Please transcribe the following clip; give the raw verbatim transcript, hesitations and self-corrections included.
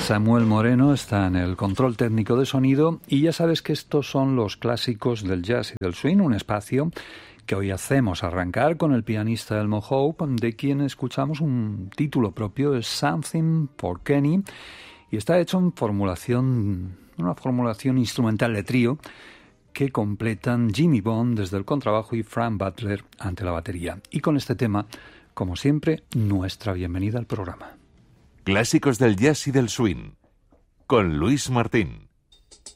Samuel Moreno está en el control técnico de sonido y ya sabes que estos son los clásicos del jazz y del swing, un espacio que hoy hacemos arrancar con el pianista Elmo Hope, de quien escuchamos un título propio, es Something for Kenny, y está hecho en formulación, una formulación instrumental de trío que completan Jimmy Bond desde el contrabajo y Frank Butler ante la batería. Y con este tema, como siempre, nuestra bienvenida al programa. Clásicos del jazz y del swing, con Luis Martín.